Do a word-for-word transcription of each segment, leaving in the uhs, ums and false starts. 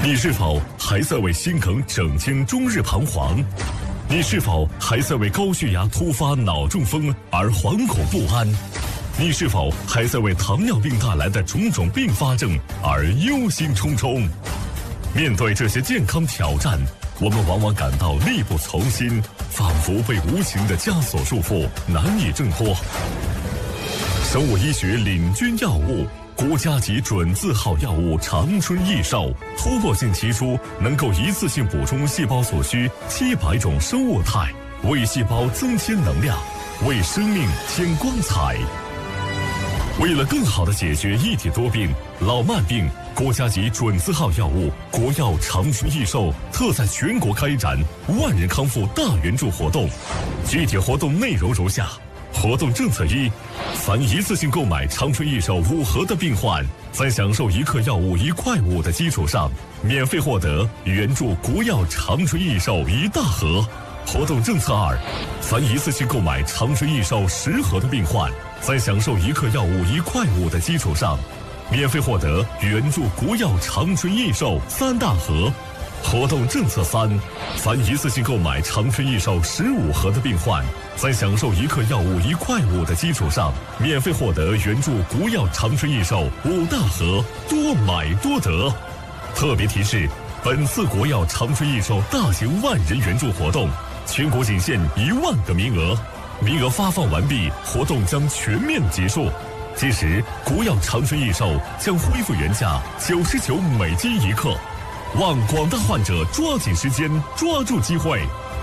你是否还在为心梗整天终日彷徨？你是否还在为高血压突发脑中风而惶恐不安？你是否还在为糖尿病带来的种种并发症而忧心忡忡？面对这些健康挑战，我们往往感到力不从心，仿佛被无形的枷锁束缚，难以挣脱。生物医学领军药物，国家级准字号药物长春益寿，突破性提出能够一次性补充细胞所需七百种生物态，为细胞增添能量，为生命添光彩。为了更好地解决一体多病、老慢病，国家级准字号药物国药长春益寿特在全国开展万人康复大援助活动。具体活动内容如下：活动政策一，凡一次性购买长春益寿五盒的病患，在享受一克药物一块五的基础上，免费获得援助国药长春益寿一大盒。活动政策二，凡一次性购买长春益寿十盒的病患，在享受一克药物一块五的基础上，免费获得援助国药长春益寿三大盒。活动政策三，凡一次性购买长春益寿十五盒的病患，在享受一克药物一块五的基础上，免费获得援助国药长春益寿五大盒，多买多得。特别提示：本次国药长春益寿大型万人援助活动，全国仅限一万个名额，名额发放完毕，活动将全面结束。届时，国药长春益寿将恢复原价九十九每斤一克。望广大患者抓紧时间，抓住机会。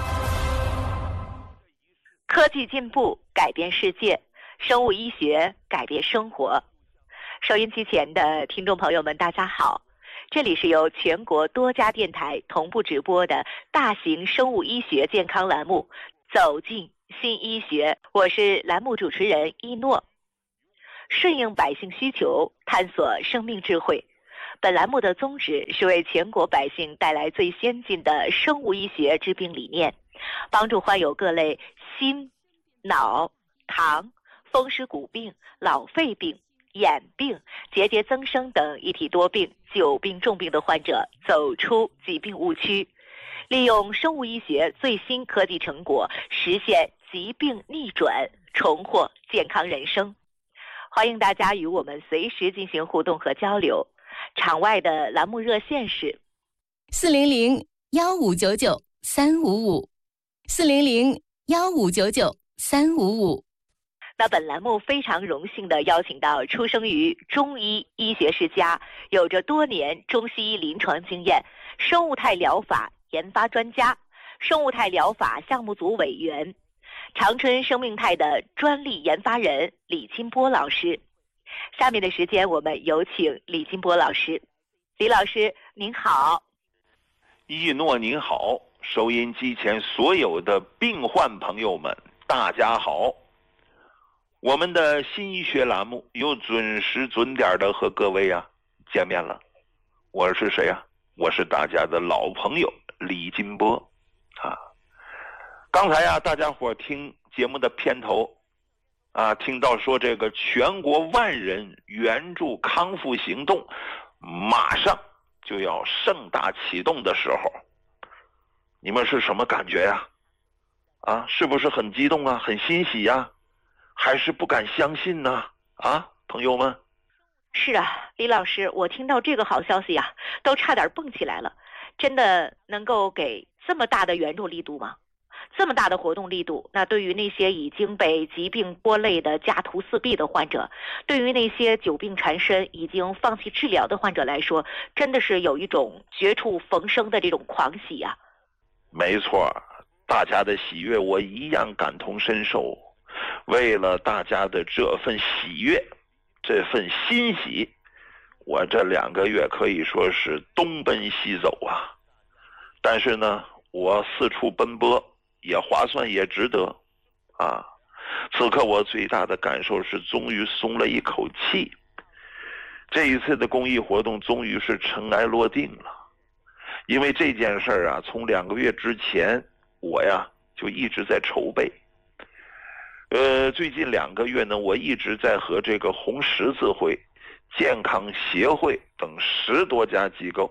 科技进步改变世界，生物医学改变生活。收音机前的听众朋友们，大家好，这里是由全国多家电台同步直播的大型生物医学健康栏目《走进新医学》，我是栏目主持人一诺。顺应百姓需求，探索生命智慧。本栏目的宗旨是为全国百姓带来最先进的生物医学治病理念，帮助患有各类心、脑、糖、风湿骨病、老肺病、眼病、结节增生等一体多病、久病重病的患者走出疾病误区，利用生物医学最新科技成果，实现疾病逆转，重获健康人生。欢迎大家与我们随时进行互动和交流。场外的栏目热线是四零零幺五九九三五五，四零零幺五九九三五五。 那本栏目非常荣幸地邀请到出生于中医医学世家，有着多年中西医临床经验，生物态疗法研发专家，生物态疗法项目组委员，长春生命态的专利研发人李金波老师。下面的时间，我们有请李金波老师。李老师您好。 一诺您好，收音机前所有的病患朋友们大家好。我们的新医学栏目又准时准点的和各位啊见面了。我是谁啊？我是大家的老朋友李金波啊。刚才啊大家伙听节目的片头啊，听到说这个全国万人援助康复行动马上就要盛大启动的时候，你们是什么感觉呀？啊，是不是很激动啊，很欣喜呀？还是不敢相信呢？啊，朋友们。 是啊，李老师，我听到这个好消息啊，都差点蹦起来了。真的能够给这么大的援助力度吗？这么大的活动力度，那对于那些已经被疾病拖累的家徒四壁的患者，对于那些久病缠身已经放弃治疗的患者来说，真的是有一种绝处逢生的这种狂喜啊。 没错，大家的喜悦我一样感同身受。为了大家的这份喜悦，这份欣喜，我这两个月可以说是东奔西走啊。但是呢，我四处奔波也划算也值得啊！此刻我最大的感受是终于松了一口气，这一次的公益活动终于是尘埃落定了。因为这件事儿啊，从两个月之前我呀就一直在筹备。呃，最近两个月呢，我一直在和这个红十字会、健康协会等十多家机构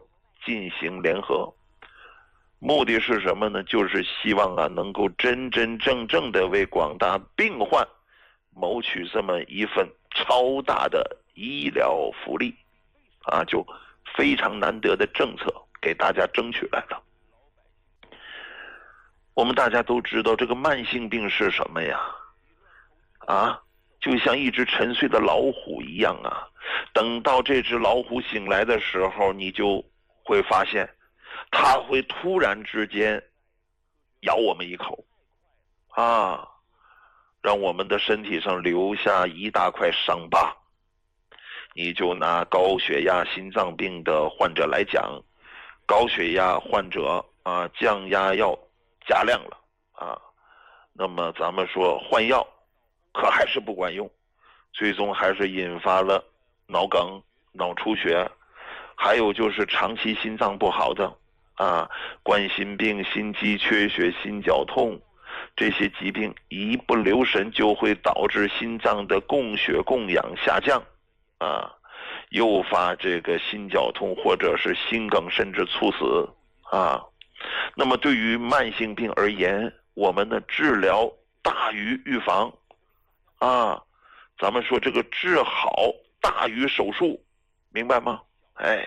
进行联合。目的是什么呢？就是希望啊，能够真真正正的为广大病患谋取这么一份超大的医疗福利，啊，就非常难得的政策给大家争取来了。我们大家都知道这个慢性病是什么呀？啊，就像一只沉睡的老虎一样啊，等到这只老虎醒来的时候，你就会发现它会突然之间咬我们一口啊，让我们的身体上留下一大块伤疤。你就拿高血压心脏病的患者来讲，高血压患者啊，降压药加量了啊，那么咱们说换药可还是不管用，最终还是引发了脑梗、脑出血，还有就是长期心脏不好的啊，冠心病、心肌缺血、心绞痛，这些疾病一不留神就会导致心脏的供血供氧下降啊，诱发这个心绞痛或者是心梗甚至猝死啊。那么对于慢性病而言，我们的治疗大于预防啊，咱们说这个治好大于手术，明白吗？哎，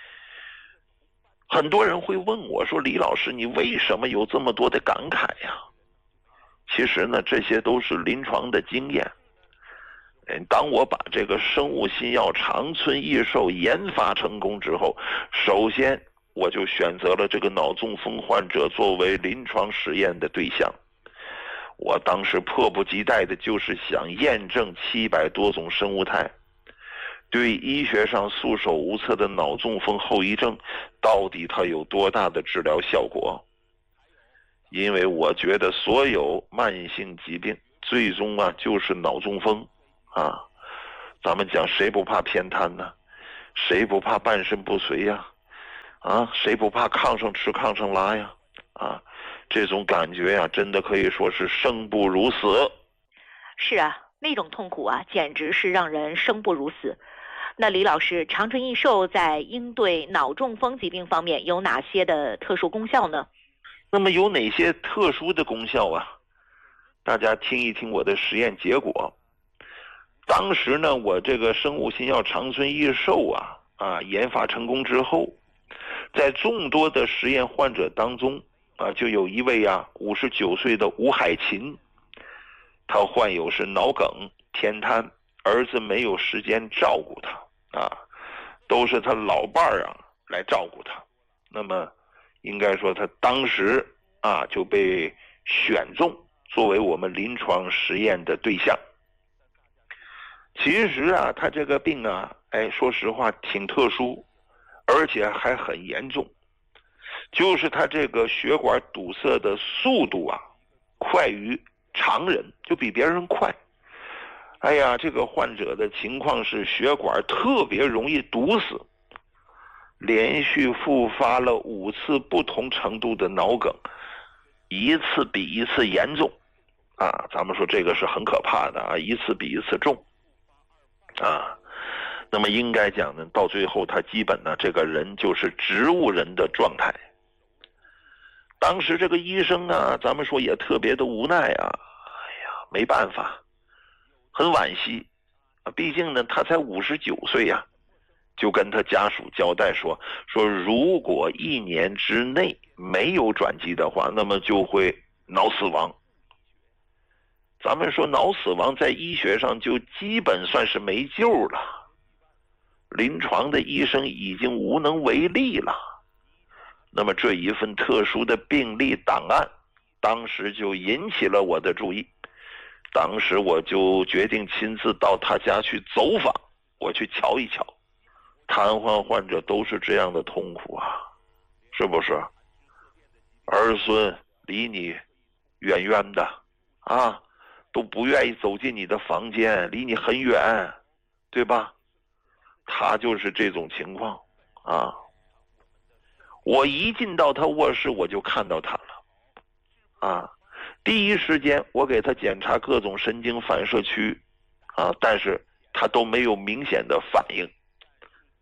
很多人会问我说，李老师你为什么有这么多的感慨呀？其实呢，这些都是临床的经验。当我把这个生物新药长春益寿研发成功之后，首先我就选择了这个脑中风患者作为临床实验的对象。我当时迫不及待的就是想验证七百多种生物态对医学上束手无策的脑中风后遗症到底它有多大的治疗效果。因为我觉得所有慢性疾病最终啊就是脑中风啊，咱们讲谁不怕偏瘫呢？谁不怕半身不遂呀？啊，谁不怕炕上吃炕上拉呀？啊，这种感觉呀，真的可以说是生不如死。 是啊，那种痛苦啊，简直是让人生不如死。那李老师，长春益寿在应对脑中风疾病方面有哪些的特殊功效呢？ 那么有哪些特殊的功效啊？大家听一听我的实验结果。当时呢，我这个生物新药长春益寿啊啊研发成功之后，在众多的实验患者当中啊，就有一位啊五十九岁的吴海琴，他患有是脑梗、偏瘫，儿子没有时间照顾他啊，都是他老伴儿啊来照顾他。那么应该说他当时啊就被选中作为我们临床实验的对象。其实啊，他这个病啊，哎，说实话挺特殊，而且还很严重。就是他这个血管堵塞的速度啊，快于常人，就比别人快。哎呀，这个患者的情况是血管特别容易堵死，连续复发了五次不同程度的脑梗，一次比一次严重啊！咱们说这个是很可怕的啊，一次比一次重。啊，那么应该讲呢，到最后他基本呢，这个人就是植物人的状态。当时这个医生啊，咱们说也特别的无奈啊，哎呀，没办法，很惋惜啊，毕竟呢，他才五十九岁呀，就跟他家属交代说，说如果一年之内没有转机的话，那么就会脑死亡。咱们说脑死亡在医学上就基本算是没救了，临床的医生已经无能为力了。那么这一份特殊的病例档案当时就引起了我的注意，当时我就决定亲自到他家去走访，我去瞧一瞧。瘫痪患者都是这样的痛苦啊，是不是？儿孙离你远远的啊，都不愿意走进你的房间，离你很远，对吧？他就是这种情况啊。我一进到他卧室，我就看到他了啊。第一时间我给他检查各种神经反射区啊，但是他都没有明显的反应。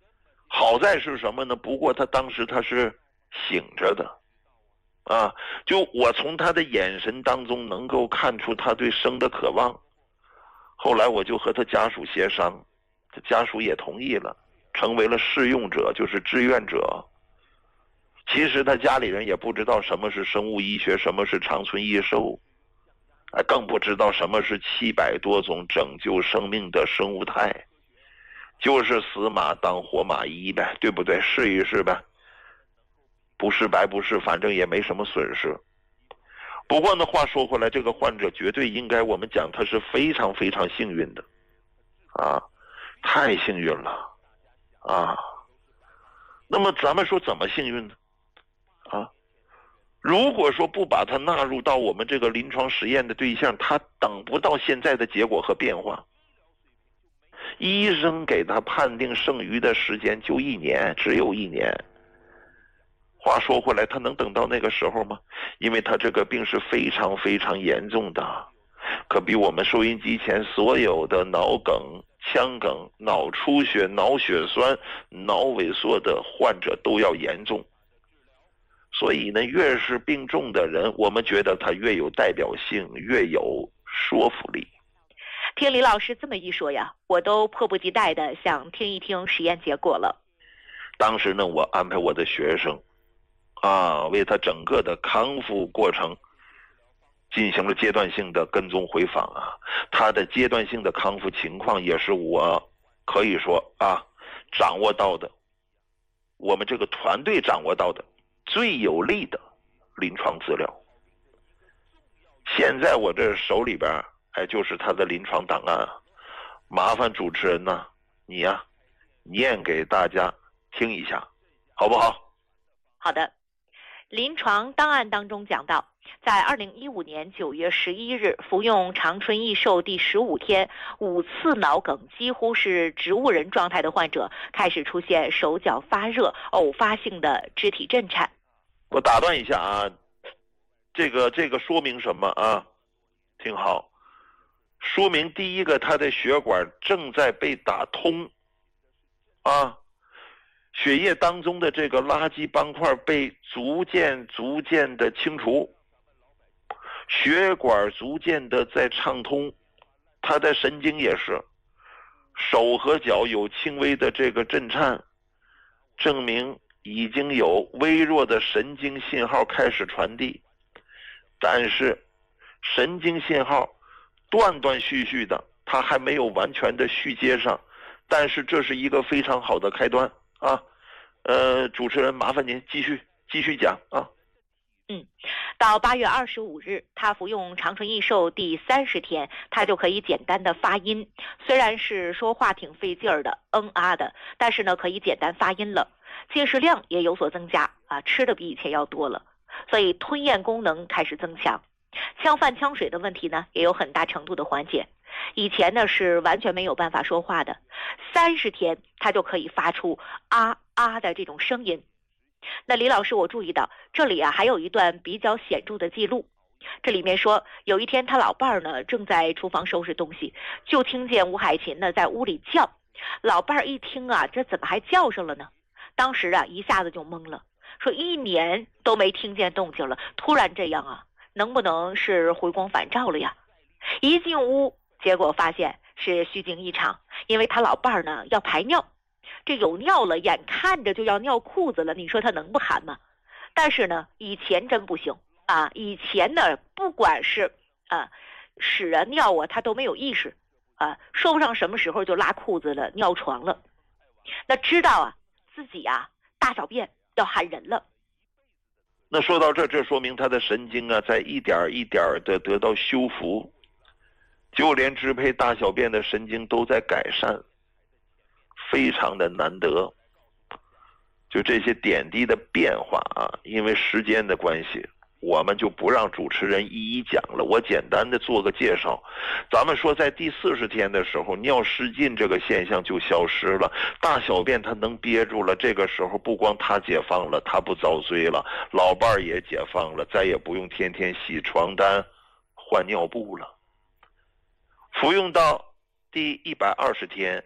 好在是什么呢？不过他当时他是醒着的，啊，就我从他的眼神当中能够看出他对生的渴望。后来我就和他家属协商，他家属也同意了，成为了试用者，就是志愿者。其实他家里人也不知道什么是生物医学，什么是长存益寿，更不知道什么是七百多种拯救生命的生物态，就是死马当活马医呗，对不对？试一试呗，不是白不是，反正也没什么损失。不过呢，话说回来，这个患者绝对应该我们讲他是非常非常幸运的，啊，太幸运了，啊。那么咱们说怎么幸运呢？啊，如果说不把它纳入到我们这个临床实验的对象，他等不到现在的结果和变化。医生给他判定剩余的时间就一年，只有一年。话说回来，他能等到那个时候吗？因为他这个病是非常非常严重的，可比我们收音机前所有的脑梗、腔梗、脑出血、脑血栓、脑萎缩的患者都要严重。所以呢，越是病重的人，我们觉得他越有代表性，越有说服力。 听李老师这么一说呀，我都迫不及待的想听一听实验结果了。 当时呢，我安排我的学生啊，为他整个的康复过程进行了阶段性的跟踪回访啊，他的阶段性的康复情况也是我可以说啊掌握到的，我们这个团队掌握到的最有力的临床资料。现在我这手里边哎就是他的临床档案啊，麻烦主持人呢，你呀、啊、念给大家听一下，好不好？ 好的。临床档案当中讲到，在二零一五年九月十一日服用长春益寿第十五天，五次脑梗几乎是植物人状态的患者开始出现手脚发热、偶发性的肢体震颤。 我打断一下啊，这个这个说明什么啊？挺好，说明第一个，他的血管正在被打通啊。血液当中的这个垃圾斑块被逐渐逐渐的清除，血管逐渐的在畅通，他的神经也是，手和脚有轻微的这个震颤，证明已经有微弱的神经信号开始传递，但是神经信号断断续续的，它还没有完全的续接上，但是这是一个非常好的开端啊，呃，主持人麻烦您继续继续讲啊。 嗯，到八月二十五日，他服用长春益寿第三十天，他就可以简单的发音，虽然是说话挺费劲儿的，嗯啊的，但是呢可以简单发音了，进食量也有所增加啊，吃的比以前要多了，所以吞咽功能开始增强，呛饭呛水的问题呢也有很大程度的缓解。以前呢是完全没有办法说话的，三十天他就可以发出啊啊的这种声音。那李老师，我注意到这里啊还有一段比较显著的记录，这里面说有一天他老伴儿呢正在厨房收拾东西，就听见吴海琴呢在屋里叫，老伴儿一听啊，这怎么还叫上了呢？当时啊一下子就懵了，说一年都没听见动静了，突然这样啊，能不能是回光返照了呀？一进屋，结果发现是虚惊一场，因为他老伴儿呢要排尿，这有尿了，眼看着就要尿裤子了，你说他能不喊吗？但是呢以前真不行啊，以前呢不管是啊屎啊尿啊他都没有意识啊，说不上什么时候就拉裤子了，尿床了，那知道啊自己啊大小便要喊人了。 那说到这，这说明他的神经啊在一点一点的得到修复，就连支配大小便的神经都在改善，非常的难得。就这些点滴的变化啊，因为时间的关系，我们就不让主持人一一讲了，我简单的做个介绍。咱们说在第四十天的时候，尿失禁这个现象就消失了，大小便它能憋住了，这个时候不光他解放了，他不遭罪了，老伴儿也解放了，再也不用天天洗床单换尿布了。服用到第一百二十天，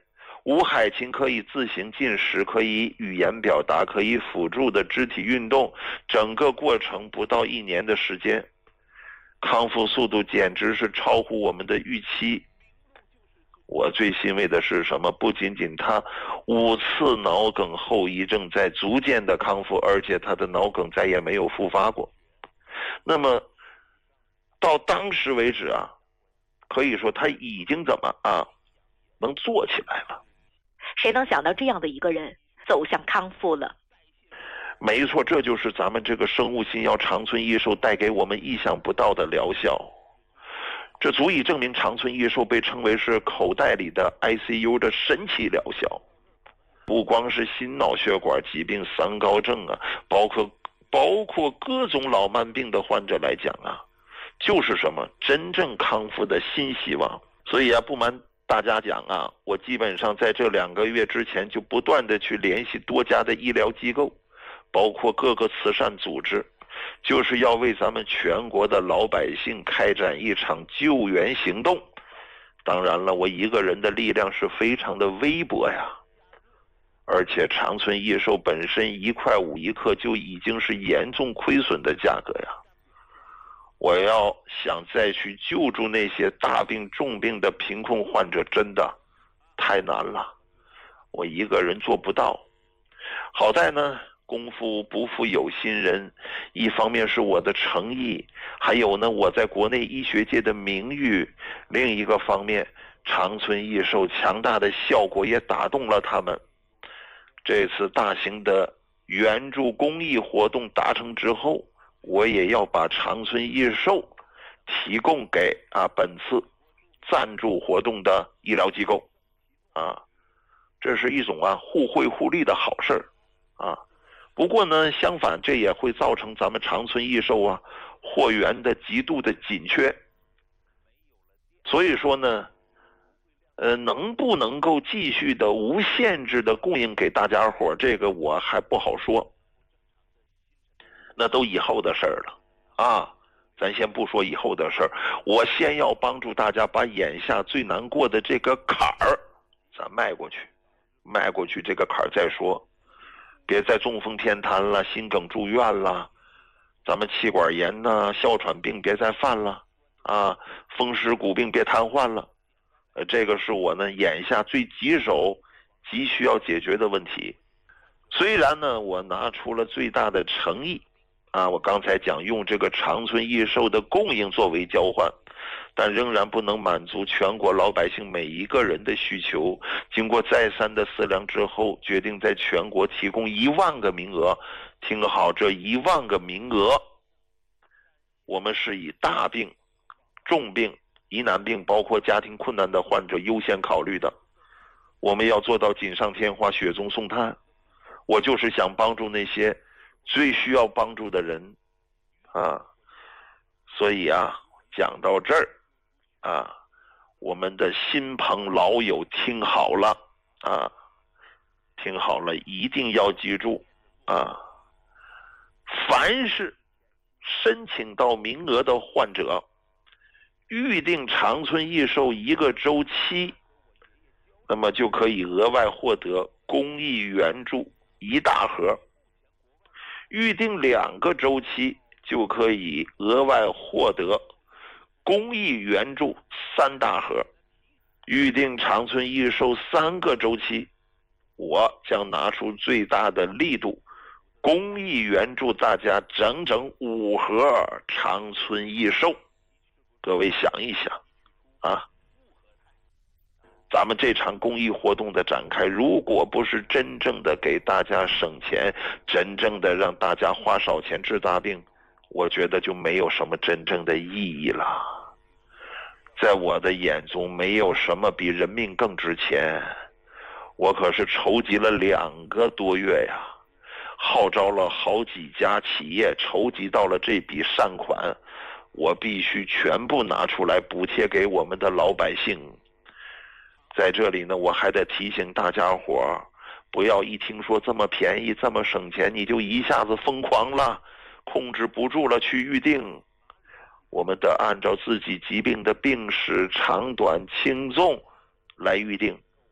吴海琴可以自行进食，可以语言表达，可以辅助的肢体运动，整个过程不到一年的时间，康复速度简直是超乎我们的预期。我最欣慰的是什么？不仅仅他五次脑梗后遗症在逐渐的康复，而且他的脑梗再也没有复发过。那么到当时为止啊，可以说他已经怎么啊能做起来了。 谁能想到这样的一个人走向康复了？ 没错，这就是咱们这个生物新药长春益寿带给我们意想不到的疗效。这足以证明长春益寿被称为是口袋里的 I C U 的神奇疗效。不光是心脑血管疾病、三高症啊，包括包括各种老慢病的患者来讲啊，就是什么真正康复的新希望。所以啊，不瞒大家讲啊，我基本上在这两个月之前就不断的去联系多家的医疗机构，包括各个慈善组织，就是要为咱们全国的老百姓开展一场救援行动。当然了，我一个人的力量是非常的微薄呀，而且长春益寿本身一块五一克就已经是严重亏损的价格呀。我要想再去救助那些大病重病的贫困患者，真的太难了，我一个人做不到。好在呢，功夫不负有心人，一方面是我的诚意，还有呢我在国内医学界的名誉，另一个方面长春益寿强大的效果也打动了他们。这次大型的援助公益活动达成之后，我也要把长春益寿提供给啊本次赞助活动的医疗机构啊，这是一种啊互惠互利的好事儿啊。不过呢，相反这也会造成咱们长春益寿啊货源的极度的紧缺。所以说呢，呃，能不能够继续的无限制的供应给大家伙，这个我还不好说，那都以后的事儿了啊。咱先不说以后的事儿，我先要帮助大家把眼下最难过的这个坎儿咱迈过去，迈过去这个坎儿再说。别再中风偏瘫了，心梗住院了，咱们气管炎呐、哮喘病别再犯了啊，风湿骨病别瘫痪了。呃，这个是我呢眼下最棘手、急需要解决的问题。虽然呢，我拿出了最大的诚意啊，我刚才讲用这个长春益寿的供应作为交换，但仍然不能满足全国老百姓每一个人的需求。经过再三的思量之后，决定在全国提供一万个名额。听好，这一万个名额，我们是以大病、重病、疑难病，包括家庭困难的患者优先考虑的。我们要做到锦上添花、雪中送炭。我就是想帮助那些最需要帮助的人啊。所以啊，讲到这儿啊，我们的新朋老友听好了啊，听好了，一定要记住啊，凡是申请到名额的患者，预定长春益寿一个周期，那么就可以额外获得公益援助一大盒，预定两个周期就可以额外获得公益援助三大盒，预定长春益寿三个周期，我将拿出最大的力度，公益援助大家整整五盒长春益寿。各位想一想啊，咱们这场公益活动的展开，如果不是真正的给大家省钱，真正的让大家花少钱治大病，我觉得就没有什么真正的意义了。在我的眼中，没有什么比人命更值钱。我可是筹集了两个多月呀，号召了好几家企业，筹集到了这笔善款，我必须全部拿出来补贴给我们的老百姓。在这里呢，我还得提醒大家伙，不要一听说这么便宜这么省钱，你就一下子疯狂了，控制不住了去预定。我们得按照自己疾病的病史长短轻重来预定，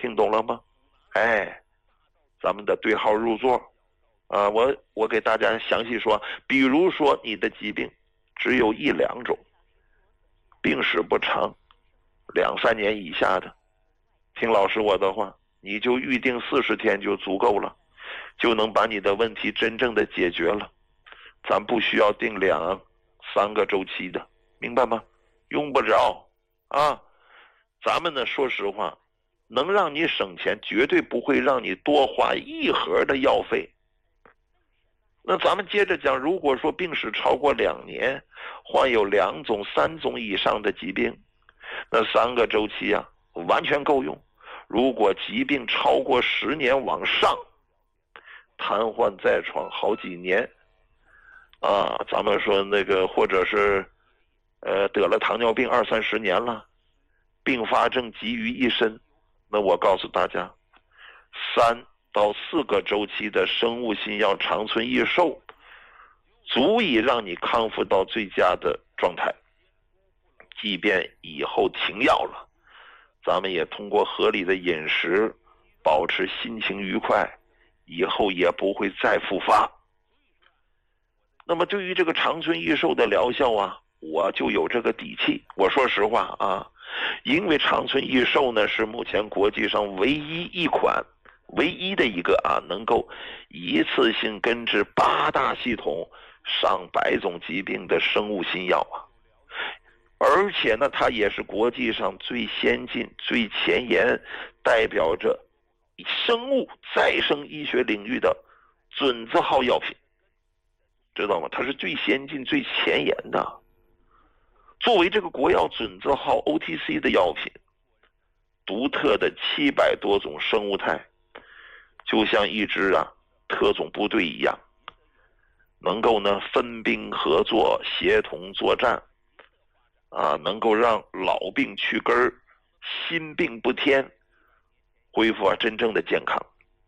听懂了吗？哎，咱们的对号入座啊，我我给大家详细说，比如说你的疾病只有一两种，病史不长，两三年以下的，听老师我的话，你就预定四十天就足够了，就能把你的问题真正的解决了。咱不需要定两三个周期的，明白吗？用不着啊。咱们呢，说实话，能让你省钱，绝对不会让你多花一盒的药费。那咱们接着讲，如果说病史超过两年，患有两种、三种以上的疾病，那三个周期啊，完全够用。如果疾病超过十年往上，瘫痪在床好几年，啊，咱们说那个，或者是，呃，得了糖尿病二三十年了，并发症集于一身，那我告诉大家，三到四个周期的生物新药长存益寿，足以让你康复到最佳的状态。即便以后停药了，咱们也通过合理的饮食，保持心情愉快，以后也不会再复发。那么对于这个长存益寿的疗效啊，我就有这个底气。我说实话啊，因为长存益寿呢是目前国际上唯一一款唯一的一个啊能够一次性根治八大系统上百种疾病的生物新药啊，而且呢它也是国际上最先进最前沿，代表着生物再生医学领域的准字号药品，知道吗？它是最先进最前沿的。作为这个国药准字号 O T C 的药品，独特的七百多种生物态，就像一支啊特种部队一样，能够呢分兵合作，协同作战，啊，能够让老病去根儿，新病不添，恢复啊真正的健康。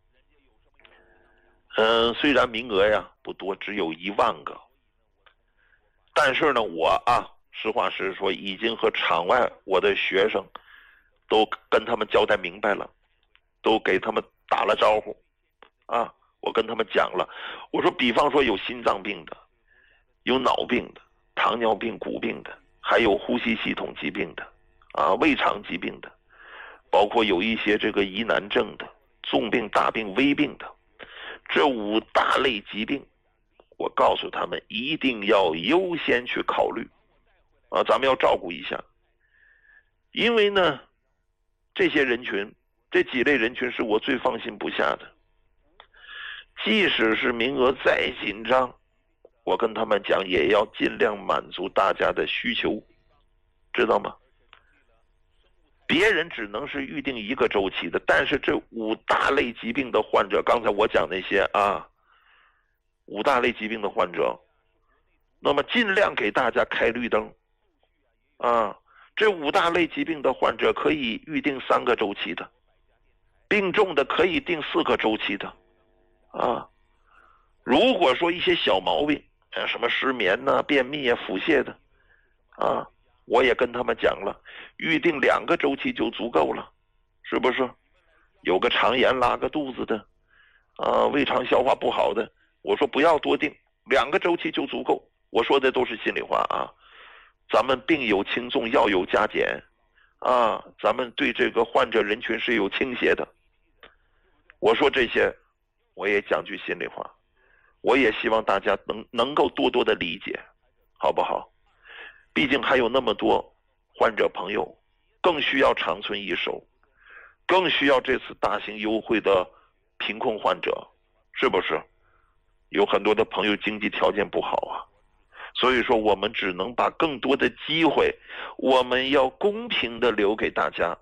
嗯，虽然名额呀不多，只有一万个，但是呢，我啊，实话实说，已经和场外我的学生都跟他们交代明白了，都给他们打了招呼，啊，我跟他们讲了，我说，比方说有心脏病的，有脑病的，糖尿病、骨病的，还有呼吸系统疾病的，啊，胃肠疾病的，包括有一些这个疑难症的、重病、大病、危病的。这五大类疾病，我告诉他们一定要优先去考虑，啊，咱们要照顾一下，因为呢，这些人群，这几类人群是我最放心不下的。即使是名额再紧张，我跟他们讲也要尽量满足大家的需求，知道吗？别人只能是预定一个周期的，但是这五大类疾病的患者，刚才我讲那些啊，五大类疾病的患者，那么尽量给大家开绿灯啊。这五大类疾病的患者可以预定三个周期的，病重的可以定四个周期的啊。如果说一些小毛病，什么失眠呐、啊、便秘啊、腹泻的啊，我也跟他们讲了，预定两个周期就足够了，是不是？有个肠炎拉个肚子的，啊，胃肠消化不好的，我说不要多定，两个周期就足够。我说的都是心里话啊，咱们病有轻重，药有加减，啊，咱们对这个患者人群是有倾斜的。我说这些，我也讲句心里话，我也希望大家能能够多多的理解，好不好？毕竟还有那么多患者朋友更需要长存益寿，更需要这次大型优惠的贫困患者，是不是？有很多的朋友经济条件不好啊，所以说我们只能把更多的机会，我们要公平的留给大家。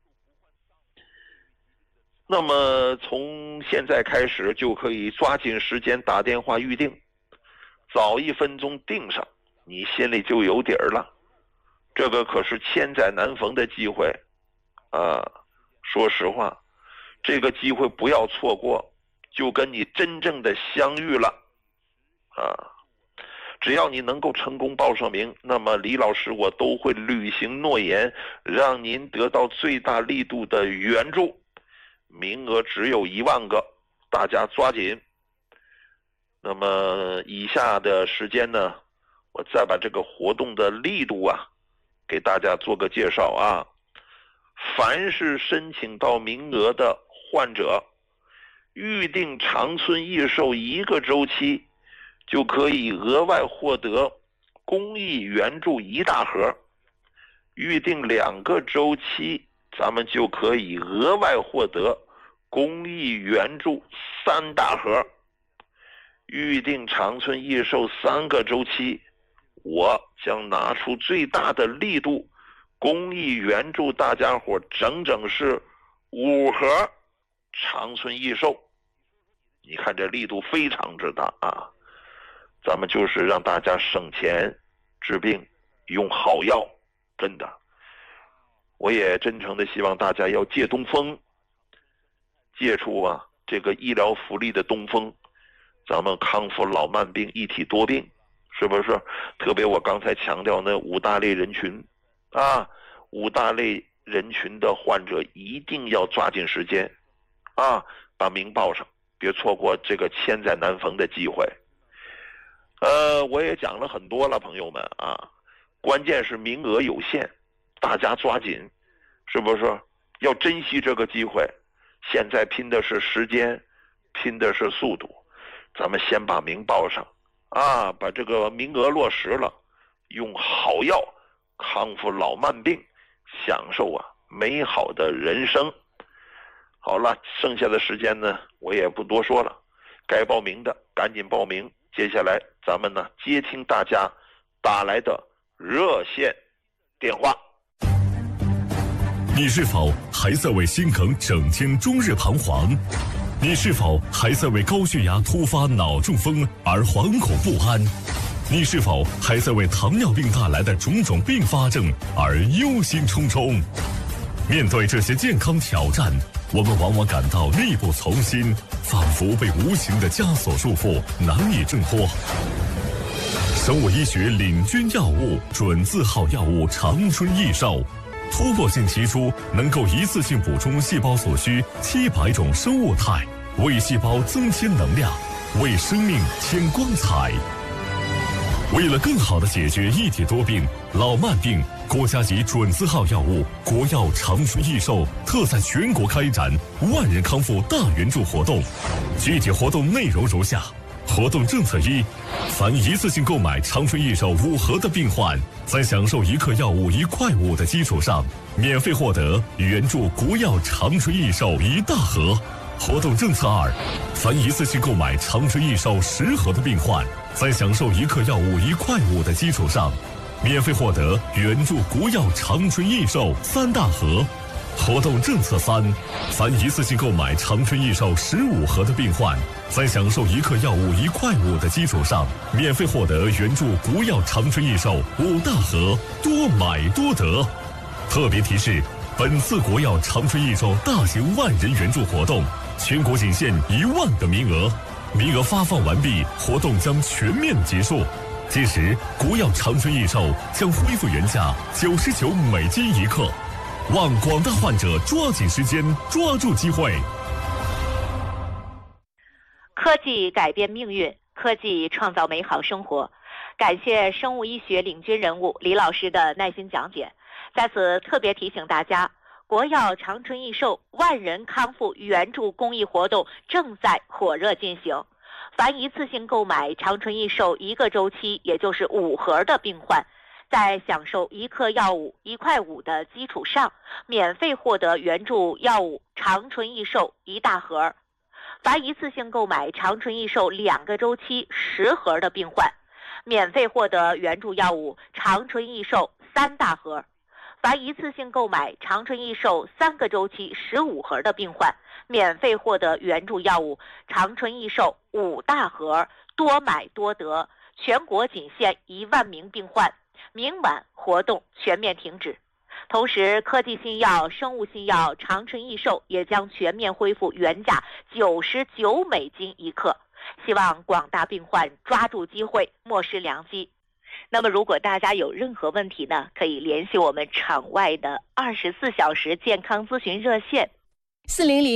那么从现在开始就可以抓紧时间打电话预定，早一分钟订上，你心里就有底儿了。这个可是千载难逢的机会啊！说实话，这个机会不要错过，就跟你真正的相遇了啊！只要你能够成功报上名，那么李老师我都会履行诺言，让您得到最大力度的援助， 名额只有一万个，大家抓紧。那么以下的时间呢，我再把这个活动的力度啊给大家做个介绍啊。凡是申请到名额的患者，预定长春益寿一个周期，就可以额外获得公益援助一大盒；预定两个周期，咱们就可以额外获得公益援助三大盒；预定长春益寿三个周期，我将拿出最大的力度，公益援助大家伙整整是五盒长春益寿。你看这力度非常之大啊！咱们就是让大家省钱治病，用好药，真的。我也真诚的希望大家要借东风，借出啊这个医疗福利的东风，咱们康复老慢病一体多病，是不是？特别我刚才强调那五大类人群啊，五大类人群的患者一定要抓紧时间啊，把名报上，别错过这个千载难逢的机会。呃，我也讲了很多了，朋友们啊，关键是名额有限，大家抓紧，是不是？要珍惜这个机会。现在拼的是时间，拼的是速度，咱们先把名报上啊，把这个名额落实了，用好药康复老慢病，享受啊美好的人生。好了，剩下的时间呢，我也不多说了，该报名的赶紧报名。接下来咱们呢接听大家打来的热线电话。 你是否还在为心梗整天终日彷徨？你是否还在为高血压突发脑中风而惶恐不安？你是否还在为糖尿病带来的种种并发症而忧心忡忡？面对这些健康挑战，我们往往感到力不从心，仿佛被无形的枷锁束缚，难以挣脱。生物医学领军药物准字号药物长春益寿，突破性提出能够一次性补充细胞所需七百种生物肽，为细胞增添能量，为生命添光彩。为了更好地解决一体多病、老慢病，国家级准字号药物国药长春益寿特在全国开展万人康复大援助活动。具体活动内容如下：活动政策一，凡一次性购买长春益寿五盒的病患，在享受一克药物一块五的基础上，免费获得援助国药长春益寿一大盒。活动政策二，凡一次性购买长春益寿十盒的病患，在享受一克药物一块五的基础上，免费获得援助国药长春益寿三大盒。活动政策三，凡一次性购买长春益寿十五盒的病患，在享受一克药物一块五的基础上，免费获得援助国药长春益寿五大盒，多买多得。特别提示，本次国药长春益寿大型万人援助活动，全国仅限一万个名额，名额发放完毕，活动将全面结束。届时，国药长春益寿将恢复原价九十九美金一克，望广大患者抓紧时间，抓住机会。 科技改变命运，科技创造美好生活。感谢生物医学领军人物李老师的耐心讲解。在此特别提醒大家，国药长春益寿万人康复援助公益活动正在火热进行。凡一次性购买长春益寿一个周期，也就是五盒的病患，在享受一克药物一块五的基础上，免费获得援助药物长春益寿一大盒。凡一次性购买长春益寿两个周期十盒的病患，免费获得援助药物长春益寿三大盒。凡一次性购买长春益寿三个周期十五盒的病患，免费获得援助药物长春益寿五大盒，多买多得。全国仅限一万名病患，明晚活动全面停止。同时，科技新药、生物新药长春益寿也将全面恢复原价九十九美金一克。希望广大病患抓住机会，莫失良机。那么如果大家有任何问题呢，可以联系我们场外的二十四小时健康咨询热线四零零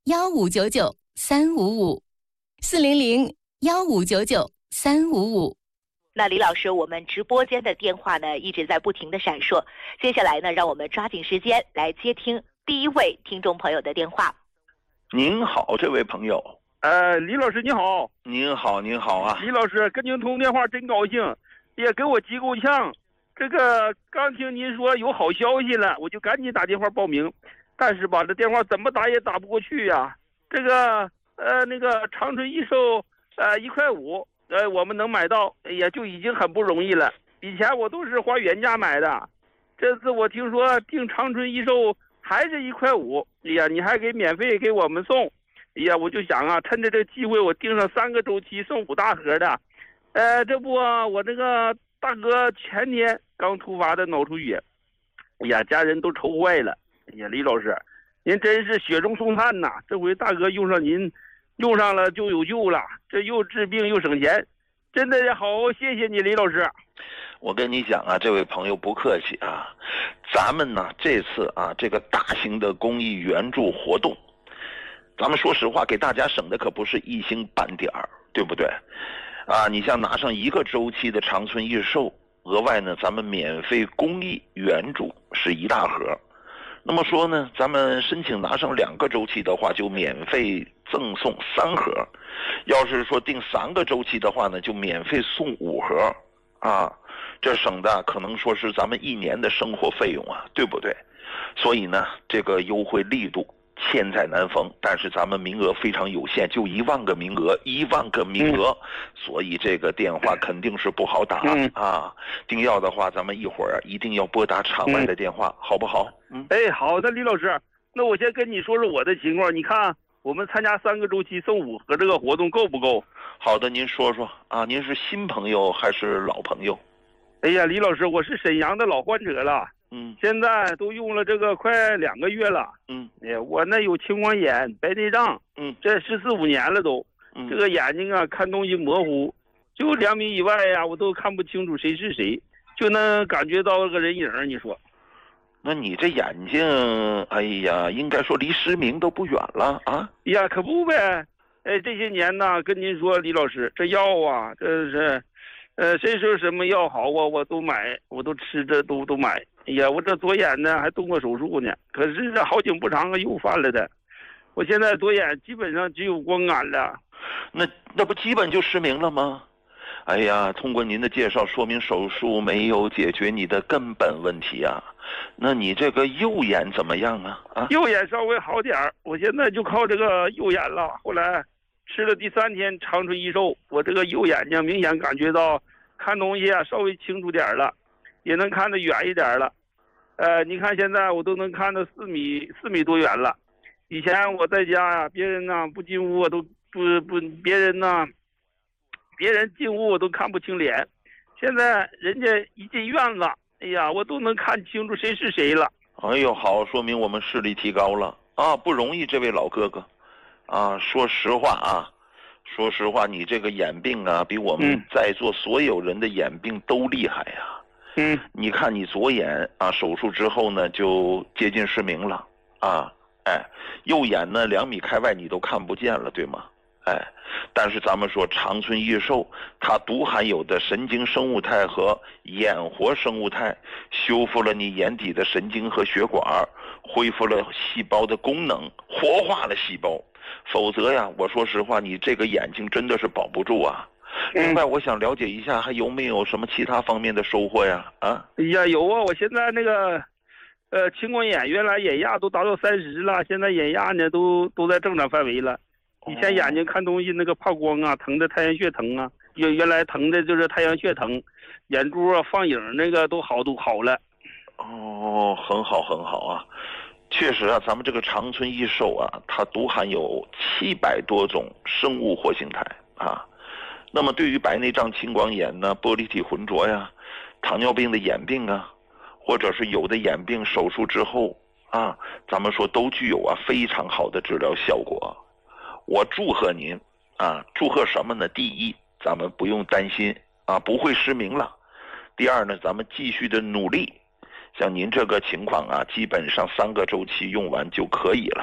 幺五九九三五五，四零零幺五九九三五五。 那李老师，我们直播间的电话呢一直在不停的闪烁，接下来呢，让我们抓紧时间来接听第一位听众朋友的电话。 您好，这位朋友。 呃，李老师你好。 您好，您好啊。 李老师跟您通电话真高兴，也给我急够呛。这个刚听您说有好消息了，我就赶紧打电话报名，但是吧，这电话怎么打也打不过去呀。这个呃那个长春益寿呃一块五。呃，我们能买到，也就已经很不容易了。以前我都是花原价买的，这次我听说订长春益寿还是一块五，哎呀，你还给免费给我们送，哎呀，我就想啊，趁着这个机会，我订上三个周期送五大盒的。呃，这不，我这个大哥前天刚突发的脑出血，哎呀，家人都愁坏了。哎呀，李老师，您真是雪中送炭呐！这回大哥用上您。用上了就有救了，这又治病又省钱，真的好谢谢你李老师。 我跟你讲啊，这位朋友不客气啊，咱们呢这次啊这个大型的公益援助活动，咱们说实话给大家省的可不是一星半点儿，对不对？啊，你像拿上一个周期的长春益寿，额外呢咱们免费公益援助是一大盒。那么说呢，咱们申请拿上两个周期的话，就免费赠送三盒；要是说订三个周期的话呢，就免费送五盒，啊，这省的可能说是咱们一年的生活费用啊，对不对？所以呢，这个优惠力度千载难逢，但是咱们名额非常有限，就一万个名额，一万个名额，嗯、所以这个电话肯定是不好打、嗯、啊。订要的话，咱们一会儿一定要拨打场外的电话，嗯、好不好？ 嗯，哎，好的，李老师，那我先跟你说说我的情况，你看我们参加三个周期送五盒这个活动够不够？ 好的，您说说啊，您是新朋友还是老朋友？ 哎呀，李老师，我是沈阳的老患者了。 嗯， 现在都用了这个快两个月了。 嗯， 哎，我那有青光眼、白内障。 嗯， 这十四五年了都。嗯，这个眼睛啊，看东西模糊，就两米以外呀，我都看不清楚谁是谁，就能感觉到个人影。你说， 那你这眼睛，哎呀，应该说离失明都不远了啊！ 呀，可不呗。哎，这些年呢，跟您说，李老师，这药啊，这是，呃，谁说什么药好啊，我都买，我都吃着，都都买。哎呀，我这左眼呢还动过手术呢，可是这好景不长啊，又犯了的。我现在左眼基本上只有光感了。 那那不基本就失明了吗？哎呀，通过您的介绍，说明手术没有解决你的根本问题啊。那你这个右眼怎么样啊？啊， 右眼稍微好点儿，我现在就靠这个右眼了。后来吃了第三天长春益寿，我这个右眼睛明显感觉到看东西啊稍微清楚点了。也能看得远一点了，呃，你看现在我都能看到四米四米多远了。以前我在家呀、啊，别人呢不进屋我都不不，别人呢，别人进屋我都看不清脸。现在人家一进院子，哎呀，我都能看清楚谁是谁了。 哎呦，好，说明我们视力提高了啊，不容易，这位老哥哥，啊，说实话啊。说实话，你这个眼病啊，比我们在座所有人的眼病都厉害呀、啊。 嗯， 你看你左眼啊，手术之后呢，就接近失明了啊，哎，右眼呢两米开外你都看不见了，对吗？哎，但是咱们说长春益寿，它独含有的神经生物肽和眼活生物肽，修复了你眼底的神经和血管，恢复了细胞的功能，活化了细胞。否则呀，我说实话，你这个眼睛真的是保不住啊。另外，我想了解一下，还有没有什么其他方面的收获呀？啊， 哎呀，有啊！我现在那个，呃，青光眼原来眼压都达到三十了，现在眼压呢都都在正常范围了。以前眼睛看东西那个怕光啊，疼的太阳穴疼啊，原原来疼的就是太阳穴疼，眼珠啊放影那个都好都好了。 哦，很好很好啊。确实啊，咱们这个长春益寿啊，它独含有七百多种生物活性肽啊。那么对于白内障、青光眼呢、玻璃体浑浊呀、糖尿病的眼病啊，或者是有的眼病手术之后啊，咱们说都具有啊非常好的治疗效果。我祝贺您啊，祝贺什么呢？第一，咱们不用担心啊，不会失明了。第二呢，咱们继续的努力。像您这个情况啊，基本上三个周期用完就可以了。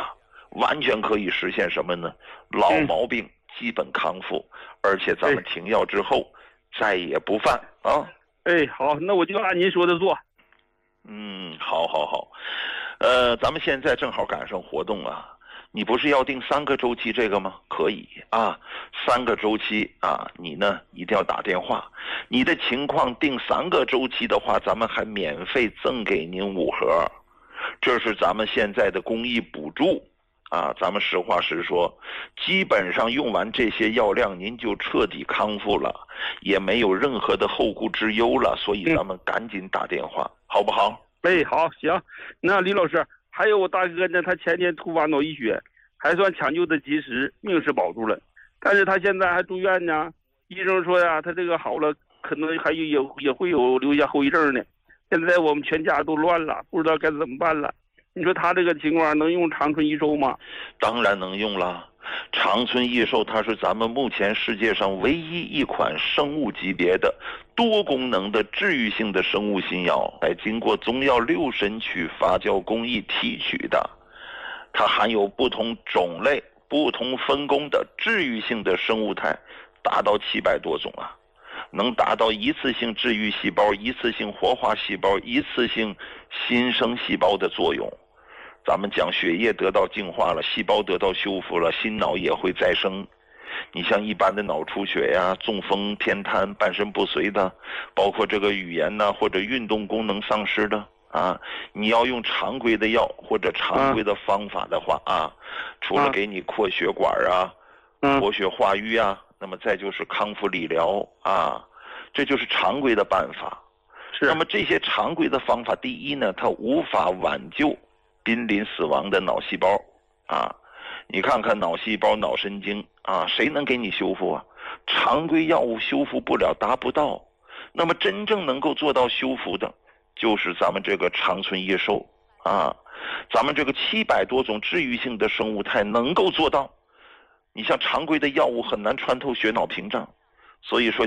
完全可以实现什么呢？老毛病基本康复，嗯、而且咱们停药之后再也不犯啊。 哎，好，那我就按您说的做。 嗯，好好好，呃，咱们现在正好赶上活动啊。你不是要定三个周期这个吗？可以啊，三个周期啊，你呢一定要打电话。你的情况定三个周期的话，咱们还免费赠给您五盒，这是咱们现在的公益补助啊。咱们实话实说，基本上用完这些药量，您就彻底康复了，也没有任何的后顾之忧了。所以咱们赶紧打电话，嗯、好不好？ 哎，好，行。那李老师。还有我大哥呢，他前天突发脑溢血，还算抢救的及时，命是保住了。但是他现在还住院呢，医生说呀，他这个好了，可能还有也也会有留下后遗症呢。现在我们全家都乱了，不知道该怎么办了。你说他这个情况能用长春益寿吗？ 当然能用了。长春益寿它是咱们目前世界上唯一一款生物级别的多功能的治愈性的生物新药，在经过中药六神曲发酵工艺提取的，它含有不同种类不同分工的治愈性的生物肽达到七百多种啊，能达到一次性治愈细胞、一次性活化细胞、一次性新生细胞的作用。咱们讲血液得到净化了，细胞得到修复了，心脑也会再生。你像一般的脑出血呀、中风、偏瘫、半身不遂的，包括这个语言呐、啊、或者运动功能丧失的啊，你要用常规的药或者常规的方法的话啊，除了给你扩血管啊、活血化瘀啊，那么再就是康复理疗啊，这就是常规的办法。是。那么这些常规的方法，第一呢，它无法挽救濒临死亡的脑细胞啊，你看看脑细胞、脑神经啊，谁能给你修复啊？常规药物修复不了，达不到。那么真正能够做到修复的，就是咱们这个长春益寿啊，咱们这个七百多种治愈性的生物肽能够做到。你像常规的药物很难穿透血脑屏障，所以说